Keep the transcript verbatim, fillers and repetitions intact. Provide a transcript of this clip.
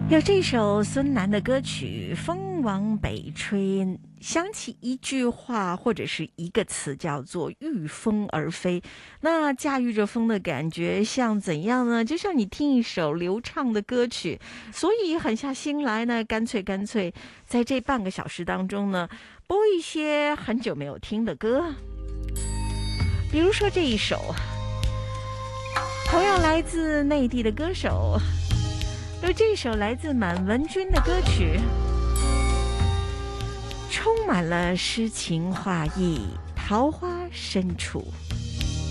有这首孙楠的歌曲《风往北吹》，想起一句话或者是一个词叫做御风而飞。那驾驭着风的感觉像怎样呢？就像你听一首流畅的歌曲，所以狠下心来呢，干脆干脆在这半个小时当中呢，播一些很久没有听的歌，比如说这一首，同样来自内地的歌手。而这首来自满文军的歌曲，充满了诗情画意，桃花深处。